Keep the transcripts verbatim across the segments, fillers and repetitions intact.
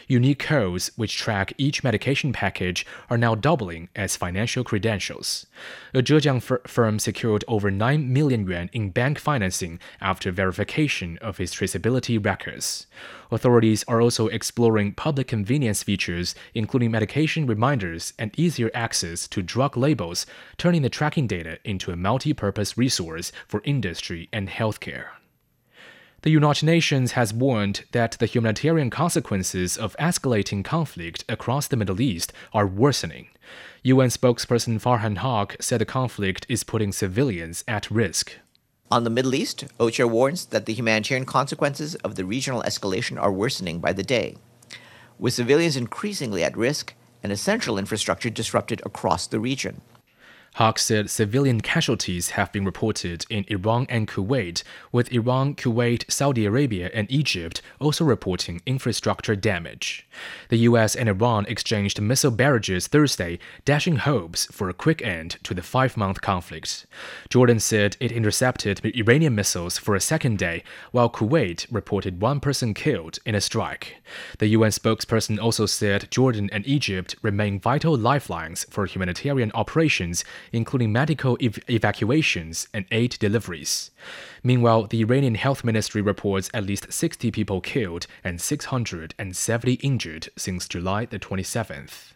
Unique codes which track each medication package are now doubling as financial credentials. A Zhejiang fir- firm secured over nine million yuan in bank financing after verification of its traceability records. Authorities are also exploring public convenience features, including medication reminders and easier access to drug labels, turning the tracking data into a multi-purpose resource for industry and healthcare. The United Nations has warned that the humanitarian consequences of escalating conflict across the Middle East are worsening. U N spokesperson Farhan Haq said the conflict is putting civilians at risk. On the Middle East, OCHA warns that the humanitarian consequences of the regional escalation are worsening by the day, with civilians increasingly at risk and essential infrastructure disrupted across the region. Haq said civilian casualties have been reported in Iran and Kuwait, with Iran, Kuwait, Saudi Arabia, and Egypt also reporting infrastructure damage. The U S and Iran exchanged missile barrages Thursday, dashing hopes for a quick end to the five-month conflict. Jordan said it intercepted Iranian missiles for a second day, while Kuwait reported one person killed in a strike. The U N spokesperson also said Jordan and Egypt remain vital lifelines for humanitarian operations, including medical ev- evacuations and aid deliveries. Meanwhile, the Iranian Health Ministry reports at least sixty people killed and six hundred seventy injured since July the twenty-seventh.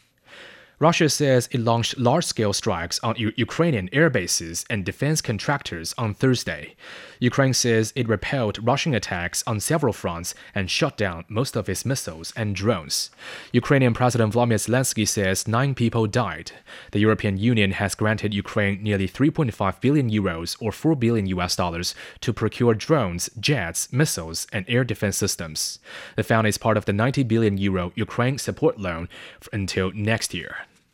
Russia says it launched large-scale strikes on U- Ukrainian air bases and defense contractors on Thursday. Ukraine says it repelled Russian attacks on several fronts and shut down most of its missiles and drones. Ukrainian President Volodymyr Zelensky says nine people died. The European Union has granted Ukraine nearly three point five billion euros or four billion U S dollars to procure drones, jets, missiles, and air defense systems. The fund is part of the ninety billion euro Ukraine support loan until next year.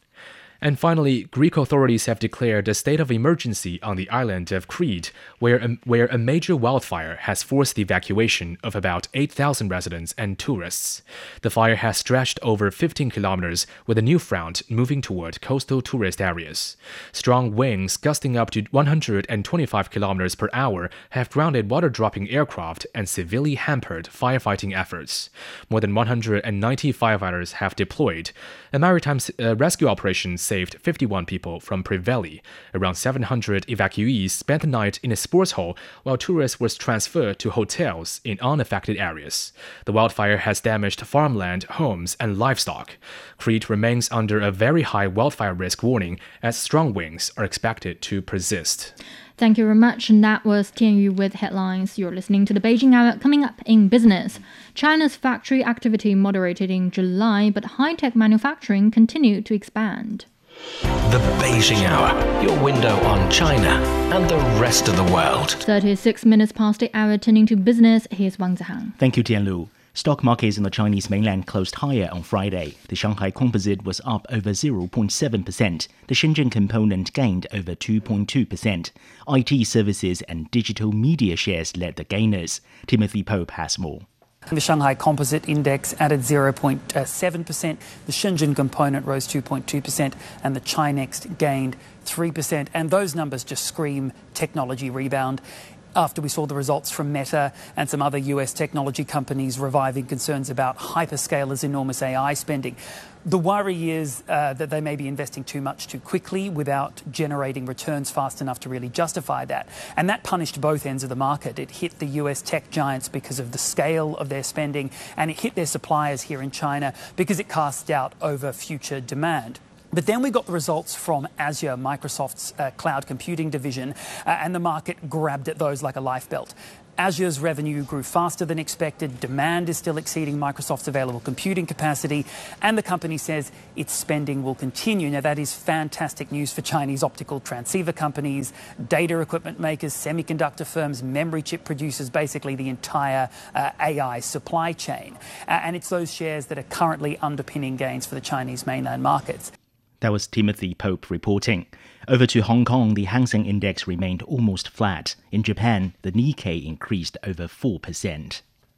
And finally, Greek authorities have declared a state of emergency on the island of Crete, where a, where a major wildfire has forced the evacuation of about eight thousand residents and tourists. The fire has stretched over fifteen kilometers, with a new front moving toward coastal tourist areas. Strong winds gusting up to one hundred twenty-five kilometers per hour have grounded water-dropping aircraft and severely hampered firefighting efforts. More than one hundred ninety firefighters have deployed. A maritime uh, rescue operation saved fifty-one people from Preveli. Around seven hundred evacuees spent the night in a sports hall, while tourists were transferred to hotels in unaffected areas. The wildfire has damaged farmland, homes, and livestock. Crete remains under a very high wildfire risk warning, as strong winds are expected to persist. Thank you very much. And that was Tian Yu with headlines. You're listening to the Beijing Hour. Coming up in business, China's factory activity moderated in July, but high-tech manufacturing continued to expand. The Beijing Hour, your window on China and the rest of the world. thirty-six minutes past the hour, turning to business. Here's Wang Zihang. Thank you, Tianlu. Stock markets in the Chinese mainland closed higher on Friday. The Shanghai Composite was up over zero point seven percent. The Shenzhen Component gained over two point two percent. I T services and digital media shares led the gainers. Timothy Pope has more. The Shanghai Composite Index added zero point seven percent, the Shenzhen Component rose two point two percent, and the Chinext gained three percent. And those numbers just scream technology rebound. After we saw the results from Meta and some other U S technology companies reviving concerns about hyperscalers' enormous A I spending. The worry is uh, that they may be investing too much too quickly without generating returns fast enough to really justify that. And that punished both ends of the market. It hit the U S tech giants because of the scale of their spending, and it hit their suppliers here in China because it cast doubt over future demand. But then we got the results from Azure, Microsoft's uh, cloud computing division, uh, and the market grabbed at those like a lifebelt. Azure's revenue grew faster than expected, demand is still exceeding Microsoft's available computing capacity, and the company says its spending will continue. Now, that is fantastic news for Chinese optical transceiver companies, data equipment makers, semiconductor firms, memory chip producers, basically the entire uh, A I supply chain. Uh, and it's those shares that are currently underpinning gains for the Chinese mainland markets. That was Timothy Pope reporting. Over to Hong Kong, the Hang Seng Index remained almost flat. In Japan, the Nikkei increased over four percent.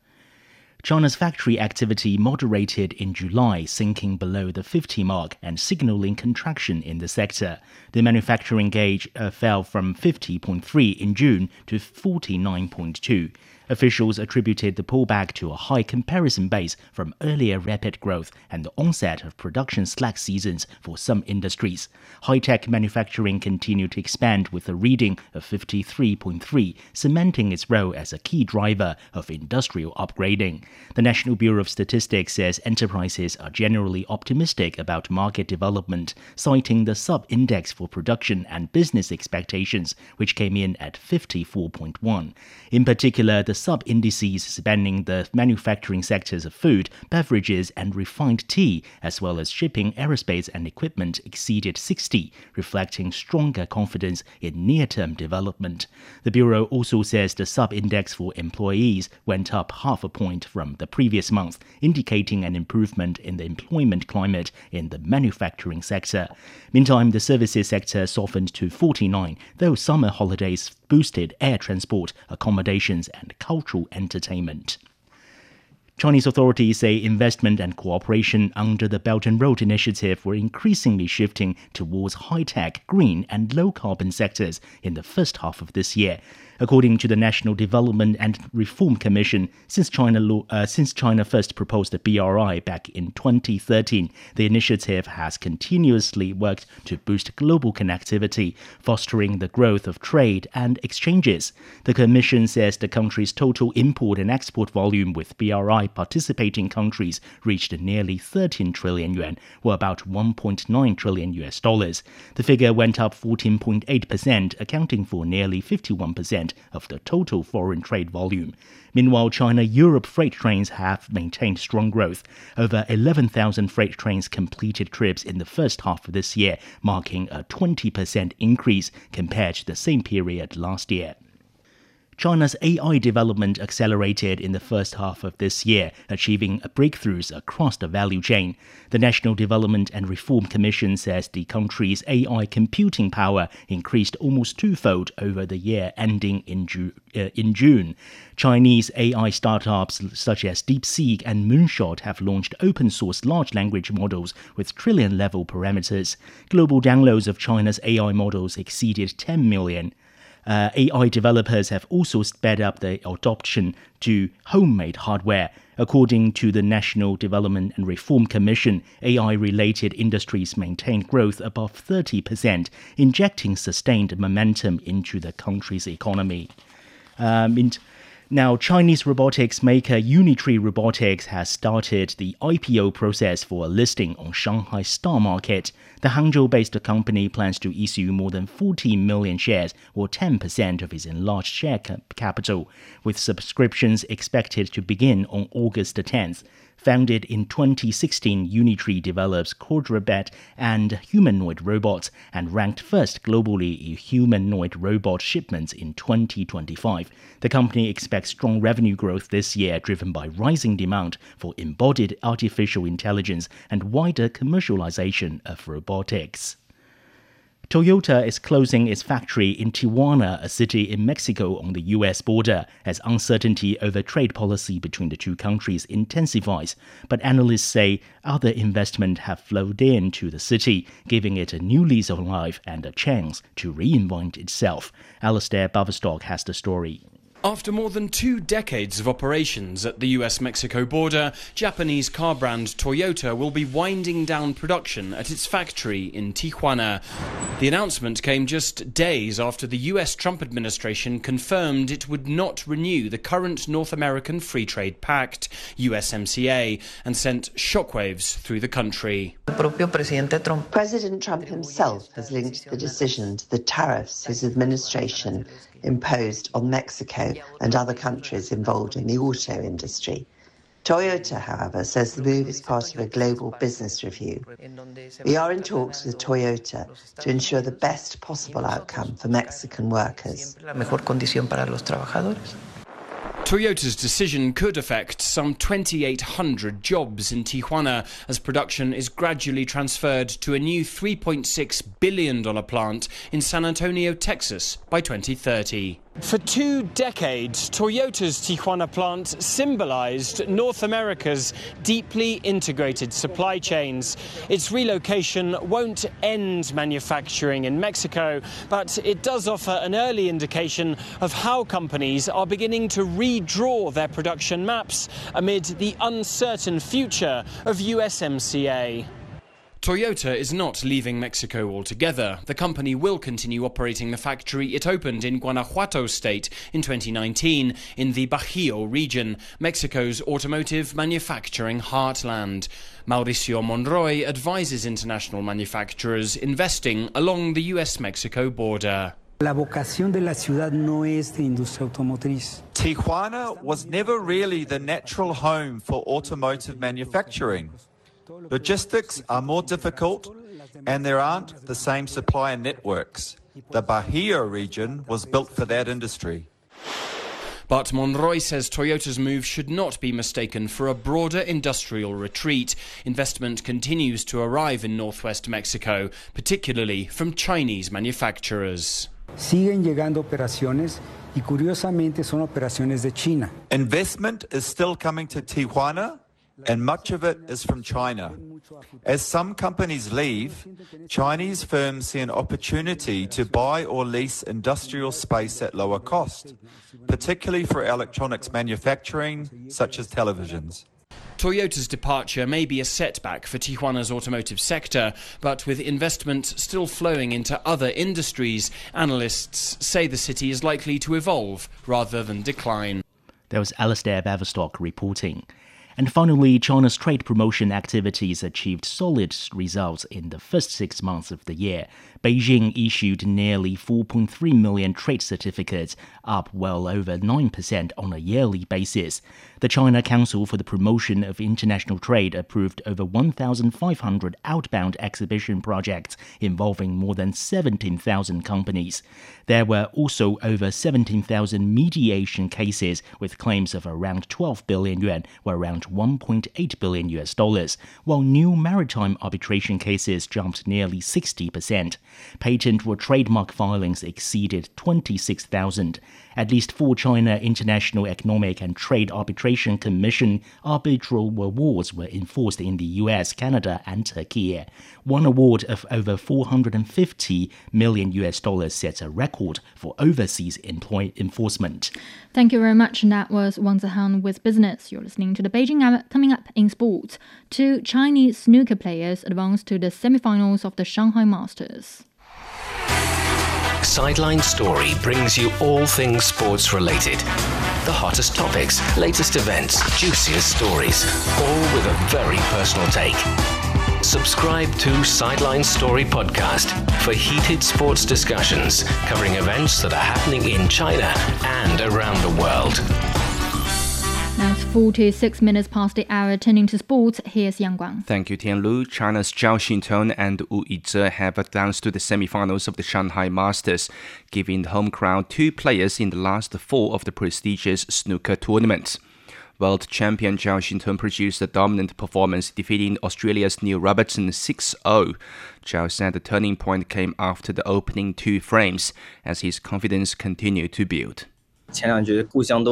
China's factory activity moderated in July, sinking below the fifty mark and signaling contraction in the sector. The manufacturing gauge uh, fell from fifty point three in June to forty-nine point two. Officials attributed the pullback to a high comparison base from earlier rapid growth and the onset of production slack seasons for some industries. High-tech manufacturing continued to expand with a reading of fifty-three point three, cementing its role as a key driver of industrial upgrading. The National Bureau of Statistics says enterprises are generally optimistic about market development, citing the sub-index for production and business expectations, which came in at fifty-four point one. In particular, the sub-indices spanning the manufacturing sectors of food, beverages, and refined tea, as well as shipping, aerospace, and equipment, exceeded sixty, reflecting stronger confidence in near-term development. The Bureau also says the sub-index for employees went up half a point from the previous month, indicating an improvement in the employment climate in the manufacturing sector. Meantime, the services sector softened to forty-nine, though summer holidays boosted air transport, accommodations, and cultural entertainment. Chinese authorities say investment and cooperation under the Belt and Road Initiative were increasingly shifting towards high-tech, green, and low-carbon sectors in the first half of this year. According to the National Development and Reform Commission, since China, law, uh, since China first proposed the B R I back in twenty thirteen, the initiative has continuously worked to boost global connectivity, fostering the growth of trade and exchanges. The Commission says the country's total import and export volume with B R I participating countries reached nearly thirteen trillion yuan, or about one point nine trillion U S dollars. The figure went up fourteen point eight percent, accounting for nearly fifty-one percent of the total foreign trade volume. Meanwhile, China-Europe freight trains have maintained strong growth. Over eleven thousand freight trains completed trips in the first half of this year, marking a twenty percent increase compared to the same period last year. China's A I development accelerated in the first half of this year, achieving breakthroughs across the value chain. The National Development and Reform Commission says the country's A I computing power increased almost twofold over the year ending in, Ju- uh, in June. Chinese A I startups such as DeepSeek and Moonshot have launched open-source large language models with trillion-level parameters. Global downloads of China's A I models exceeded ten million. Uh, A I developers have also sped up their adoption to homemade hardware. According to the National Development and Reform Commission, A I-related industries maintained growth above thirty percent, injecting sustained momentum into the country's economy. Um, in Now, Chinese robotics maker Unitree Robotics has started the I P O process for a listing on Shanghai Star Market. The Hangzhou-based company plans to issue more than fourteen million shares, or ten percent of its enlarged share capital, with subscriptions expected to begin on August tenth. Founded in twenty sixteen, Unitree develops quadruped and humanoid robots and ranked first globally in humanoid robot shipments in twenty twenty-five. The company expects strong revenue growth this year, driven by rising demand for embodied artificial intelligence and wider commercialization of robotics. Toyota is closing its factory in Tijuana, a city in Mexico on the U S border, as uncertainty over trade policy between the two countries intensifies. But analysts say other investment have flowed into the city, giving it a new lease of life and a chance to reinvent itself. Alistair Baverstock has the story. After more than two decades of operations at the U S Mexico border, Japanese car brand Toyota will be winding down production at its factory in Tijuana. The announcement came just days after the U S Trump administration confirmed it would not renew the current North American Free Trade Pact, U S M C A, and sent shockwaves through the country. President Trump himself has linked the decision to the tariffs his administration imposed on Mexico and other countries involved in the auto industry. Toyota, however, says the move is part of a global business review. We are in talks with Toyota to ensure the best possible outcome for Mexican workers. Toyota's decision could affect some twenty-eight hundred jobs in Tijuana as production is gradually transferred to a new three point six billion dollars plant in San Antonio, Texas by twenty thirty. For two decades, Toyota's Tijuana plant symbolized North America's deeply integrated supply chains. Its relocation won't end manufacturing in Mexico, but it does offer an early indication of how companies are beginning to redraw their production maps amid the uncertain future of U S M C A. Toyota is not leaving Mexico altogether. The company will continue operating the factory it opened in Guanajuato state in twenty nineteen in the Bajío region, Mexico's automotive manufacturing heartland. Mauricio Monroy advises international manufacturers investing along the U S Mexico border. La vocación de la ciudad no es de industria automotriz. Tijuana was never really the natural home for automotive manufacturing. Logistics are more difficult and there aren't the same supplier networks. The Bajío region was built for that industry. But Monroy says Toyota's move should not be mistaken for a broader industrial retreat. Investment continues to arrive in northwest Mexico, particularly from Chinese manufacturers. Siguen llegando operaciones y curiosamente son operaciones de China. Investment is still coming to Tijuana, and much of it is from China. As some companies leave, Chinese firms see an opportunity to buy or lease industrial space at lower cost, particularly for electronics manufacturing, such as televisions. Toyota's departure may be a setback for Tijuana's automotive sector, but with investment still flowing into other industries, analysts say the city is likely to evolve rather than decline. There was Alistair Baverstock reporting. And finally, China's trade promotion activities achieved solid results in the first six months of the year. Beijing issued nearly four point three million trade certificates, up well over nine percent on a yearly basis. The China Council for the Promotion of International Trade approved over one thousand five hundred outbound exhibition projects involving more than seventeen thousand companies. There were also over seventeen thousand mediation cases with claims of around twelve billion yuan, or around one point eight billion U S dollars, while new maritime arbitration cases jumped nearly sixty percent. Patent or trademark filings exceeded twenty-six thousand. At least four China International Economic and Trade Arbitration Commission arbitral awards were enforced in the U S, Canada, and Turkey. One award of over four hundred fifty million U S dollars sets a record for overseas employ enforcement. Thank you very much. And that was Wang Zihan with Business. You're listening to the Beijing Hour. Coming up in sports, two Chinese snooker players advanced to the semi-finals of the Shanghai Masters. Sideline Story brings you all things sports related. The hottest topics, latest events, juiciest stories, all with a very personal take. Subscribe to Sideline Story Podcast for heated sports discussions covering events that are happening in China and around the world. Now it's forty-six minutes past the hour. Turning to sports, here's Yang Guang. Thank you, Tianlu. China's Zhao Xintong and Wu Yizhe have advanced to the semi-finals of the Shanghai Masters, giving the home crowd two players in the last four of the prestigious snooker tournament. World champion Zhao Xintong produced a dominant performance, defeating Australia's Neil Robertson six oh. Zhao said the turning point came after the opening two frames, as his confidence continued to build. In the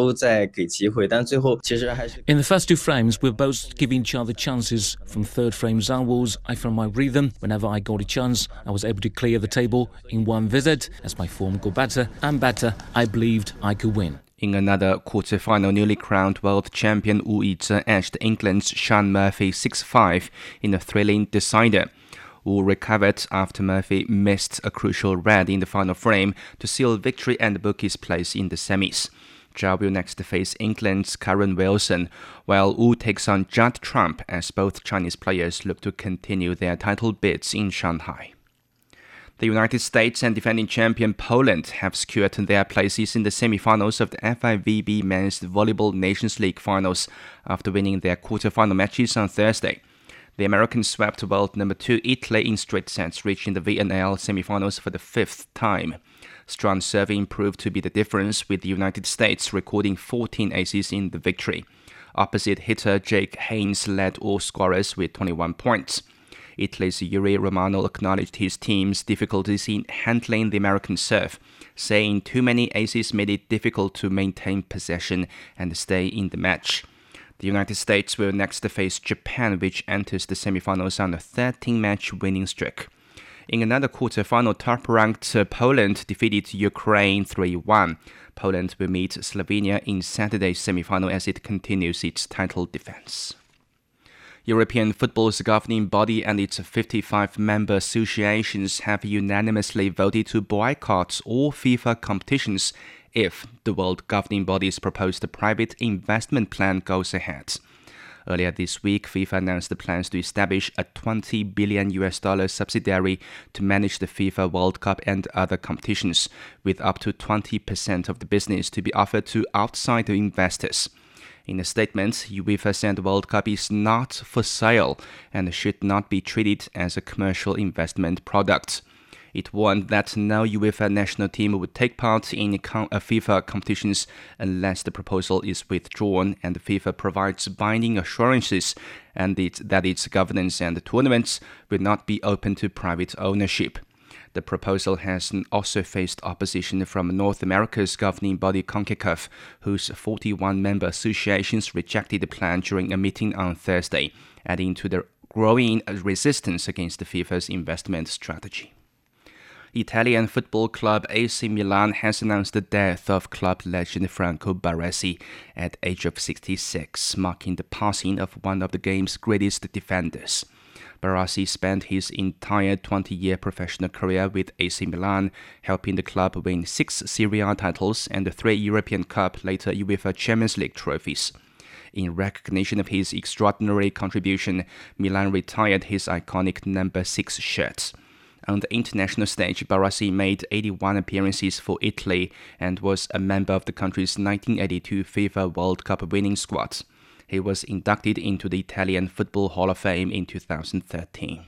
first two frames, we were both giving each other chances. From third frames onwards, I found my rhythm. Whenever I got a chance, I was able to clear the table in one visit. As my form got better and better, I believed I could win. In another quarter-final, newly crowned world champion Wu Yizhe edged England's Shaun Murphy six five in a thrilling decider. Wu recovered after Murphy missed a crucial red in the final frame to seal victory and book his place in the semis. Zhao will next face England's Karen Wilson, while Wu takes on Judd Trump as both Chinese players look to continue their title bids in Shanghai. The United States and defending champion Poland have secured their places in the semi-finals of the F I V B Men's Volleyball Nations League finals after winning their quarter-final matches on Thursday. The Americans swept world number two Italy in straight sets, reaching the V N L semi-finals for the fifth time. Strong serving proved to be the difference, with the United States recording fourteen aces in the victory. Opposite hitter Jake Haynes led all scorers with twenty-one points. Italy's Yuri Romano acknowledged his team's difficulties in handling the American serve, saying too many aces made it difficult to maintain possession and stay in the match. The United States will next face Japan, which enters the semifinals on a thirteen-match winning streak. In another quarter-final, top-ranked Poland defeated Ukraine three one. Poland will meet Slovenia in Saturday's semifinal as it continues its title defense. European football's governing body and its fifty-five member associations have unanimously voted to boycott all FIFA competitions if the world governing body's proposed private investment plan goes ahead. Earlier this week, FIFA announced the plans to establish a twenty billion U S dollar subsidiary to manage the FIFA World Cup and other competitions, with up to twenty percent of the business to be offered to outside investors. In a statement, UEFA said the World Cup is not for sale and should not be treated as a commercial investment product. It warned that no UEFA national team would take part in FIFA competitions unless the proposal is withdrawn and FIFA provides binding assurances and it, that its governance and tournaments will not be open to private ownership. The proposal has also faced opposition from North America's governing body CONCACAF, whose forty-one member associations rejected the plan during a meeting on Thursday, adding to the growing resistance against the FIFA's investment strategy. Italian football club A C Milan has announced the death of club legend Franco Baresi at the age of sixty-six, marking the passing of one of the game's greatest defenders. Baresi spent his entire twenty-year professional career with A C Milan, helping the club win six Serie A titles and three European Cup, later UEFA Champions League trophies. In recognition of his extraordinary contribution, Milan retired his iconic number six shirt. On the international stage, Baresi made eighty-one appearances for Italy and was a member of the country's nineteen eighty-two FIFA World Cup winning squad. He was inducted into the Italian Football Hall of Fame in two thousand thirteen.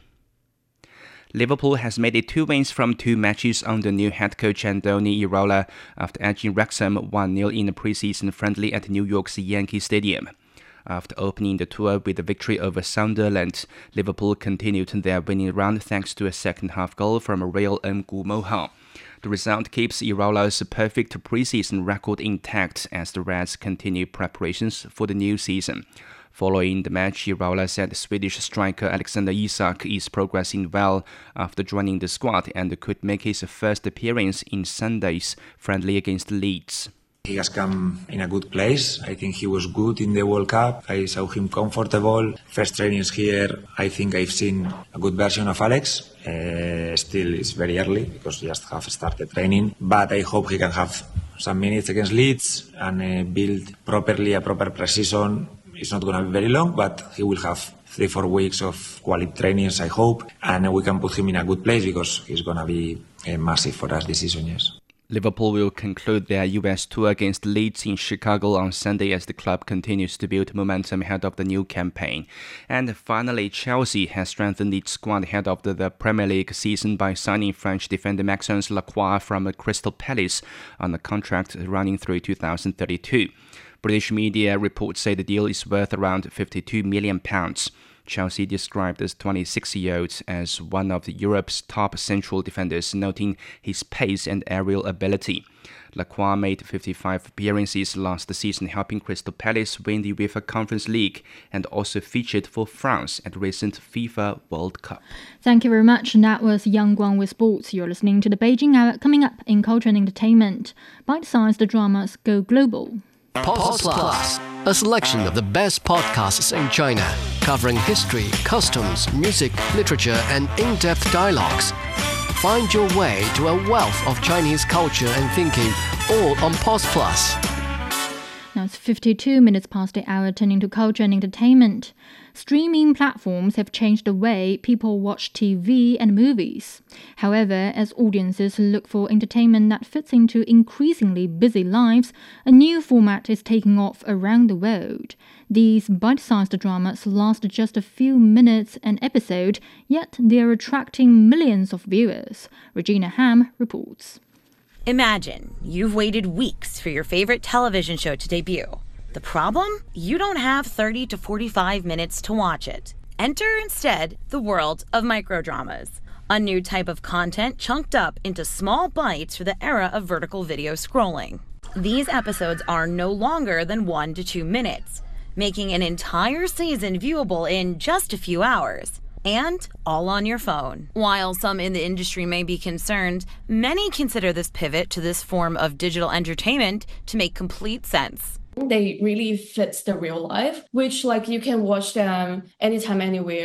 Liverpool has made it two wins from two matches under new head coach Andoni Iraola after edging Wrexham one nil in a preseason friendly at New York's Yankee Stadium. After opening the tour with a victory over Sunderland, Liverpool continued their winning run thanks to a second-half goal from Real N'Gumoha. The result keeps Iraola's perfect preseason record intact as the Reds continue preparations for the new season. Following the match, Iraola said Swedish striker Alexander Isak is progressing well after joining the squad and could make his first appearance in Sunday's friendly against Leeds. He has come in a good place. I think he was good in the World Cup. I saw him comfortable. First trainings here, I think I've seen a good version of Alex. Uh, still, it's very early because he just have started training. But I hope he can have some minutes against Leeds and uh, build properly a proper pre-season. It's not going to be very long, but he will have three, four weeks of quality trainings, I hope. And we can put him in a good place because he's going to be uh, massive for us this season, yes. Liverpool will conclude their U S tour against Leeds in Chicago on Sunday as the club continues to build momentum ahead of the new campaign. And finally, Chelsea has strengthened its squad ahead of the, the Premier League season by signing French defender Maxence Lacroix from Crystal Palace on a contract running through two thousand thirty-two. British media reports say the deal is worth around fifty-two million pounds. Chelsea described the twenty-six-year-old as one of Europe's top central defenders, noting his pace and aerial ability. Lacroix made fifty-five appearances last season, helping Crystal Palace win the UEFA Conference League and also featured for France at the recent FIFA World Cup. Thank you very much. And that was Yang Guang with sports. You're listening to the Beijing Hour. Coming up in culture and entertainment, bite-sized dramas go global. Pulse Plus, a selection of the best podcasts in China, covering history, customs, music, literature, and in-depth dialogues. Find your way to a wealth of Chinese culture and thinking, all on Pulse Plus. Now it's fifty-two minutes past the hour, turning to culture and entertainment. Streaming platforms have changed the way people watch T V and movies. However, as audiences look for entertainment that fits into increasingly busy lives, a new format is taking off around the world. These bite-sized dramas last just a few minutes an episode, yet they are attracting millions of viewers. Regina Ham reports. Imagine you've waited weeks for your favorite television show to debut. The problem? You don't have thirty to forty-five minutes to watch it. Enter instead the world of microdramas, a new type of content chunked up into small bites for the era of vertical video scrolling. These episodes are no longer than one to two minutes, making an entire season viewable in just a few hours, and all on your phone. While some in the industry may be concerned, many consider this pivot to this form of digital entertainment to make complete sense. They really fit the real life, which like you can watch them anytime, anywhere.